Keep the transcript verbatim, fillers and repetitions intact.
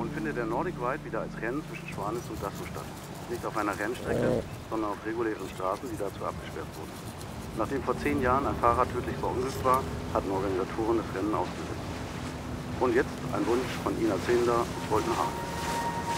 findet der Nordic Ride wieder als Rennen zwischen Schwanitz und Dassow statt. Nicht auf einer Rennstrecke, sondern auf regulären Straßen, die dazu abgesperrt wurden. Nachdem vor zehn Jahren ein Fahrer tödlich verunglückt war, hatten Organisatoren das Rennen ausgesetzt. Und jetzt ein Wunsch von Ina Zehnder aus Woltenhagen.